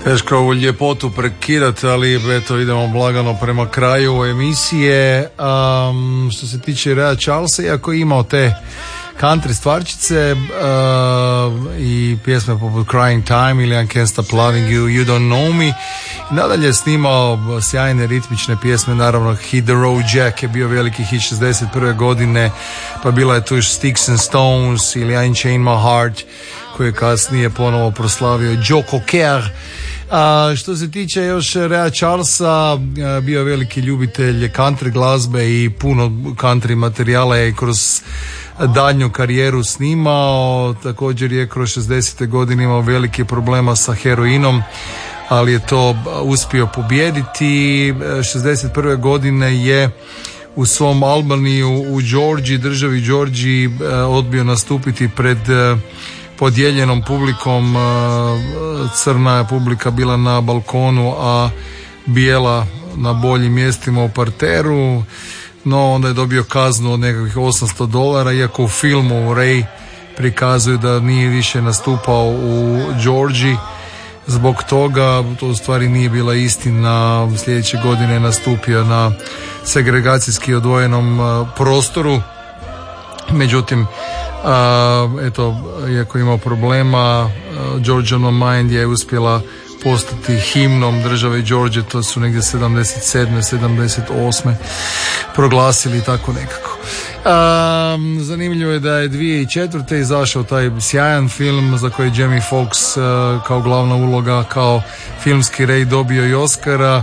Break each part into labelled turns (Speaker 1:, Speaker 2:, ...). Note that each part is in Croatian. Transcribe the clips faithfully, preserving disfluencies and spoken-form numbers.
Speaker 1: Teško ovu ljepotu prekidati, ali eto idemo blagano prema kraju emisije. Um, što se tiče Raya Charlesa, iako je imao te country stvarčice uh, i pjesme poput Crying Time ili I Can't Stop Loving You, You Don't Know Me, nadalje je snimao sjajne ritmične pjesme, naravno Hit the Road Jack je bio veliki hit šezdeset prve godine, pa bila je tu još Sticks and Stones ili Unchain My Heart koji je kasnije ponovo proslavio Joe Cocker. A što se tiče još Raya Charlesa, bio je veliki ljubitelj country glazbe i puno country materijala je kroz daljnju karijeru snimao. Također je kroz šezdesete godine imao velike problema sa heroinom, ali je to uspio pobijediti. šezdeset prve godine je u svom Albaniju u Georgiji, državi Georgiji, odbio nastupiti pred podijeljenom publikom. Crna je publika bila na balkonu, a bijela na boljim mjestima u parteru. No onda je dobio kaznu od nekakvih osamsto dolara, iako u filmu Ray prikazuju da nije više nastupao u Georgiji. Zbog toga to u stvari nije bila istina. Sljedeće godine je nastupio na segregacijski odvojenom prostoru. Međutim, Uh, eto, iako je imao problema, uh, Georgia on My Mind je uspjela postati himnom države Georgije, to su negdje sedamdeset sedme sedamdeset osme proglasili tako nekako. Um, zanimljivo je da je dvije tisuće četvrte izašao taj sjajan film za koji je Jamie Foxx uh, kao glavna uloga, kao filmski Ray dobio i Oscara,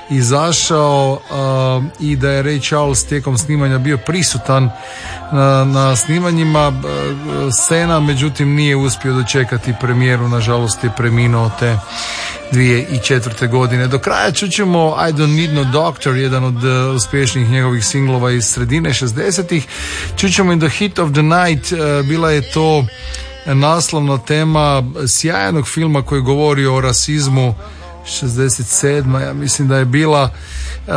Speaker 1: izašao uh, i da je Ray Charles tijekom snimanja bio prisutan na, na snimanjima uh, scena, međutim nije uspio dočekati premijeru, nažalost je preminuo te dvije tisuće četvrte godine. Do kraja čućemo I Don't Need No Doctor, jedan od uh, uspješnijih njegovih singlova iz sredine šezdesetih. Čućemo i The Hit of the Night, uh, bila je to naslovna tema sjajnog filma koji govori o rasizmu, šezdeset sedma ja mislim da je bila, uh,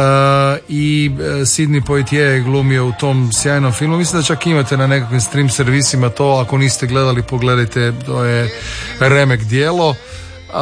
Speaker 1: i uh, Sidney Poitier je glumio u tom sjajnom filmu. Mislim da čak imate na nekakvim stream servisima to, ako niste gledali pogledajte, to je remek djelo. Uh,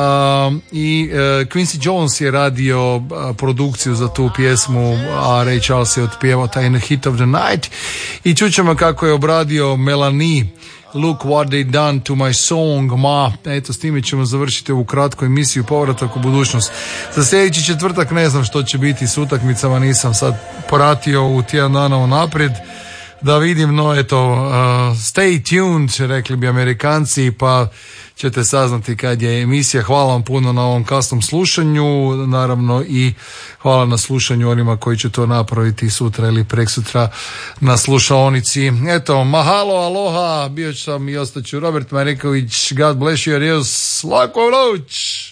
Speaker 1: i uh, Quincy Jones je radio uh, produkciju za tu pjesmu, a Ray Charles je otpjevao taj Hit of the Night i čućemo kako je obradio Melanie Look What They Done to My Song Ma. Eto, s time ćemo završiti ovu kratku emisiju Povratak u budućnost. Za sljedeći četvrtak ne znam što će biti s utakmicama, nisam sad pratio u tjedan dana unaprijed da vidim, no eto, uh, stay tuned, rekli bi Amerikanci, pa ćete saznati kad je emisija. Hvala vam puno na ovom kasnom slušanju, naravno i hvala na slušanju onima koji će to napraviti sutra ili preksutra na slušaonici. Eto, mahalo, aloha, bio sam i ostaću Robert Mareković, God bless you, adios, laku noć.